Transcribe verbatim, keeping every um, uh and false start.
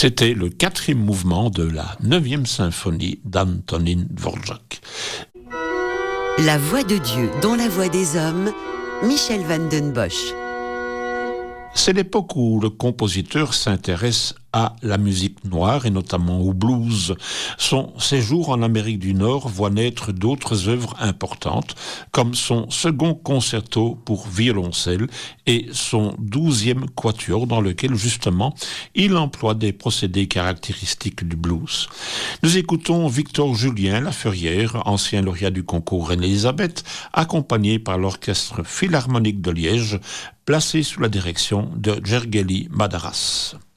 C'était le quatrième mouvement de la neuvième symphonie d'Antonín Dvořák. La voix de Dieu dans la voix des hommes, Michel van den Bosch. C'est l'époque où le compositeur s'intéresse à la musique noire et notamment au blues. Son séjour en Amérique du Nord voit naître d'autres œuvres importantes, comme son second concerto pour violoncelle et son douzième quatuor, dans lequel justement il emploie des procédés caractéristiques du blues. Nous écoutons Victor Julien Laferrière, ancien lauréat du concours Reine-Élisabeth, accompagné par l'Orchestre Philharmonique de Liège, placé sous la direction de Gergely Madaras.